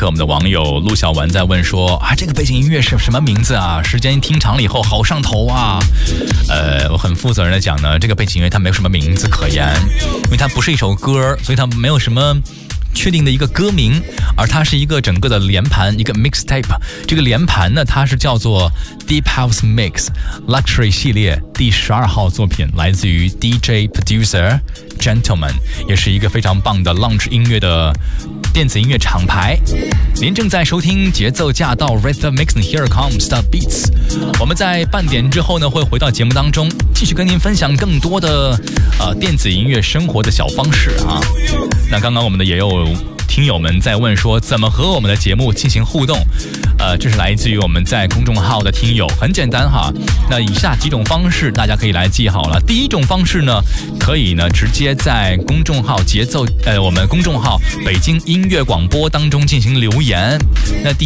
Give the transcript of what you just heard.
刻我们的网友陆小文在问说这个背景音乐是什么名字啊？时间听长了以后好上头啊。我很负责任的讲呢，这个背景音乐它没有什么名字可言，因为它不是一首歌，所以它没有什么确定的一个歌名，而它是一个整个的连盘，一个 mixtape。这个连盘呢，它是叫做 Deep House Mix Luxury 系列第12号作品，来自于 DJ Producer Gentleman， 也是一个非常棒的 lounge 音乐的电子音乐厂牌。您正在收听节奏驾到 Rhythm Mix Here Comes the Beats。我们在半点之后呢，会回到节目当中，继续跟您分享更多的电子音乐生活的小方式啊。那刚刚我们的也有听友们在问说怎么和我们的节目进行互动，这是来自于我们在公众号的听友，很简单哈。那以下几种方式大家可以来记好了。第一种方式呢，可以呢直接在公众号节奏我们公众号北京音乐广播当中进行留言。那